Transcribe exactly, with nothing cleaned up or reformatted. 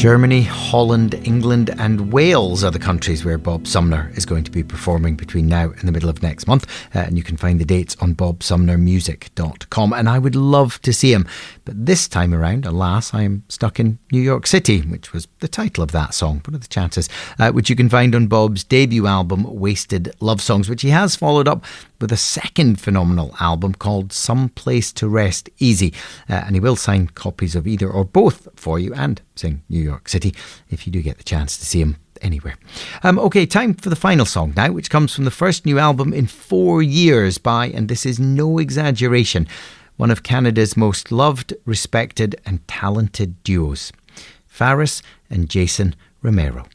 Germany, Holland, England and Wales are the countries where Bob Sumner is going to be performing between now and the middle of next month. Uh, and you can find the dates on bob sumner music dot com. And I would love to see him. But this time around, alas, I am stuck in New York City, which was the title of that song. What are the chances? Uh, which you can find on Bob's debut album, Wasted Love Songs, which he has followed up with a second phenomenal album called Some Place to Rest Easy. Uh, and he will sign copies of either or both for you and sing New York City if you do get the chance to see him anywhere. Um, OK, time for the final song now, which comes from the first new album in four years by, and this is no exaggeration, one of Canada's most loved, respected and talented duos, Faris and Jason Romero.